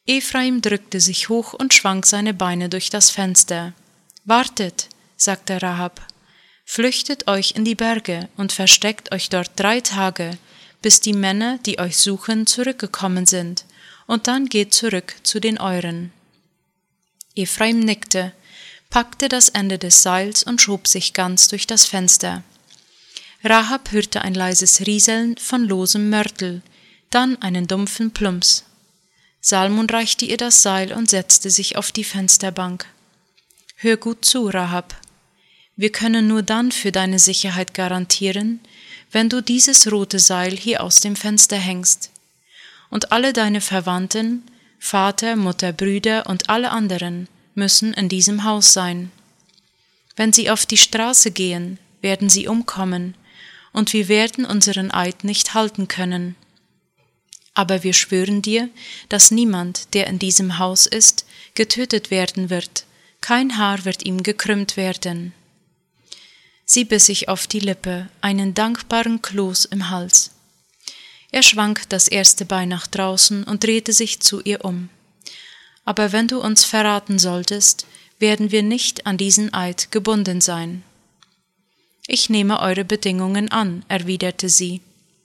Ephraim drückte sich hoch und schwang seine Beine durch das Fenster. »Wartet«, sagte Rahab, »flüchtet euch in die Berge und versteckt euch dort 3 Tage, bis die Männer, die euch suchen, zurückgekommen sind, und dann geht zurück zu den euren.« Ephraim nickte, packte das Ende des Seils und schob sich ganz durch das Fenster. Rahab hörte ein leises Rieseln von losem Mörtel, dann einen dumpfen Plumps. Salmon reichte ihr das Seil und setzte sich auf die Fensterbank. »Hör gut zu, Rahab. Wir können nur dann für deine Sicherheit garantieren, wenn du dieses rote Seil hier aus dem Fenster hängst. Und alle deine Verwandten, Vater, Mutter, Brüder und alle anderen müssen in diesem Haus sein. Wenn sie auf die Straße gehen, werden sie umkommen, und wir werden unseren Eid nicht halten können. Aber wir schwören dir, dass niemand, der in diesem Haus ist, getötet werden wird, kein Haar wird ihm gekrümmt werden.« Sie biss sich auf die Lippe, einen dankbaren Kloß im Hals. Er schwang das erste Bein nach draußen und drehte sich zu ihr um. »Aber wenn du uns verraten solltest, werden wir nicht an diesen Eid gebunden sein.« »Ich nehme eure Bedingungen an«, erwiderte sie.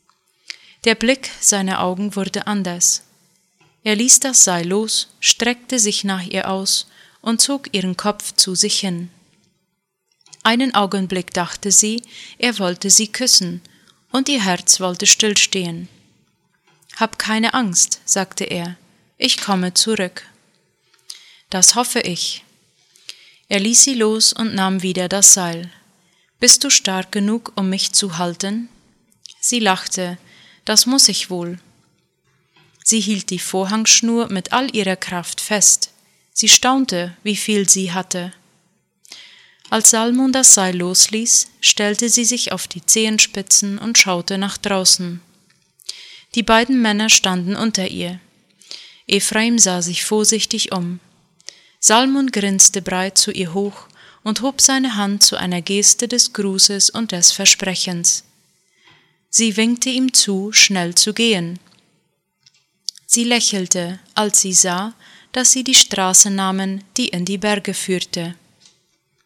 Der Blick seiner Augen wurde anders. Er ließ das Seil los, streckte sich nach ihr aus und zog ihren Kopf zu sich hin. Einen Augenblick dachte sie, er wollte sie küssen, und ihr Herz wollte stillstehen. »Hab keine Angst«, sagte er, »ich komme zurück.« »Das hoffe ich.« Er ließ sie los und nahm wieder das Seil. »Bist du stark genug, um mich zu halten?« Sie lachte. »Das muss ich wohl.« Sie hielt die Vorhangschnur mit all ihrer Kraft fest. Sie staunte, wie viel sie hatte. Als Salmon das Seil losließ, stellte sie sich auf die Zehenspitzen und schaute nach draußen. Die beiden Männer standen unter ihr. Ephraim sah sich vorsichtig um. Salmon grinste breit zu ihr hoch und hob seine Hand zu einer Geste des Grußes und des Versprechens. Sie winkte ihm zu, schnell zu gehen. Sie lächelte, als sie sah, dass sie die Straße nahmen, die in die Berge führte.